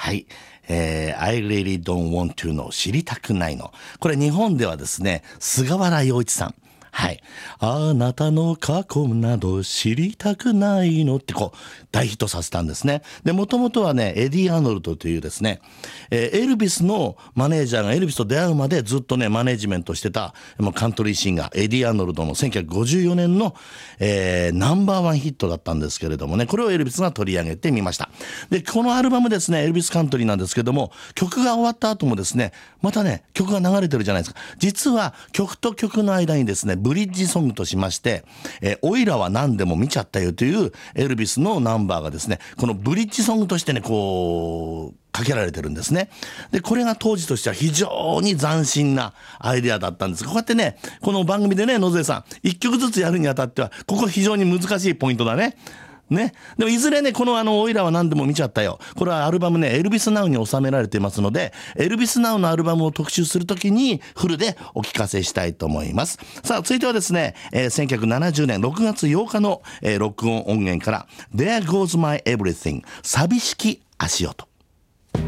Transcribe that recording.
はい。I really don't want to know 知りたくないの。これ日本ではですね、菅原洋一さん。はい。あなたの過去など知りたくないのって大ヒットさせたんですね。で、もともとはね、エディ・アーノルドというですね、エルビスのマネージャーがエルビスと出会うまでずっとね、マネージメントしてたカントリーシンガー、エディ・アーノルドの1954年の、ナンバーワンヒットだったんですけれどもね、これをエルビスが取り上げてみました。で、このアルバムですね、エルビスカントリーなんですけども、曲が終わった後もですね、またね、曲が流れてるじゃないですか。実は曲と曲の間にですね、ブリッジソングとしまして、オイラは何でも見ちゃったよというエルビスのナンバーがですね、このブリッジソングとしてね、かけられてるんですね。で、これが当時としては非常に斬新なアイデアだったんです。こうやってね、この番組でね、野添さん、一曲ずつやるにあたっては、ここ非常に難しいポイントだね。ね。でもいずれね、このオイラは何でも見ちゃったよ。これはアルバムね、エルビスナウに収められていますので、エルビスナウのアルバムを特集するときにフルでお聞かせしたいと思います。さあ、続いてはですね、1970年6月8日の、録音音源から There Goes My Everything 寂しき足音。